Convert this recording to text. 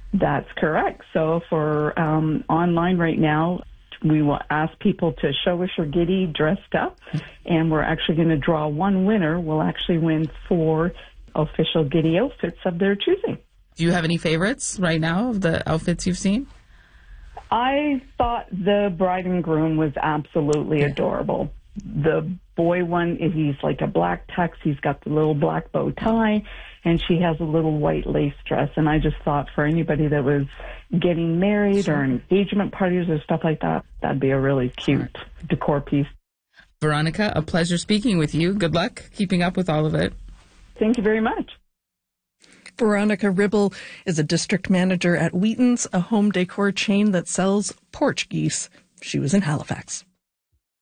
That's correct. So for online right now, we will ask people to show us your giddy dressed up, and we're actually going to draw one winner. We'll actually win 4 official giddy outfits of their choosing. Do you have any favorites right now of the outfits you've seen? I thought the bride and groom was absolutely adorable. The boy one, he's like a black tux. He's got the little black bow tie, and she has a little white lace dress. And I just thought for anybody that was getting married or engagement parties or stuff like that, that'd be a really cute decor piece. Veronica, a pleasure speaking with you. Good luck keeping up with all of it. Thank you very much. Veronica Ribble is a district manager at Wheaton's, a home decor chain that sells Portuguese. She was in Halifax.